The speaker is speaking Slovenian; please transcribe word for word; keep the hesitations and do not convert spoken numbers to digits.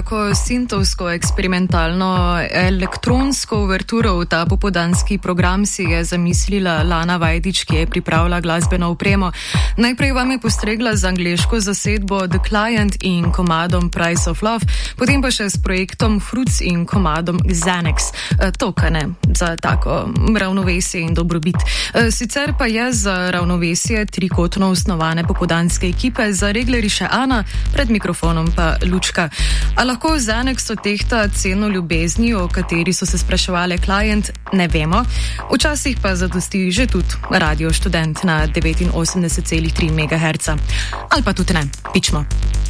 tako sintovsko eksperimentalno elektronsko uverturo v ta popoldanski program si je zamislila Lana Vajdič, ki je pripravila glasbeno opremo. Najprej vam je postregla z angleško zasedbo The Client in komadom Price of Love, potem pa še s projektom Fruits in komadom Xanax. Tokane za tako ravnovesje in dobrobit. Sicer pa je za ravnovesje trikotno osnovane popoldanske ekipe zaregleri še Ana, pred mikrofonom pa Lučka. A lahko Xanax otehta ceno ljubezni, o kateri so se spraševali Client, ne vemo. Včasih pa zadosti že tudi Radio Študent na devetinosemdeset celih tri megaherca. Ali pa tudi ne, pičmo.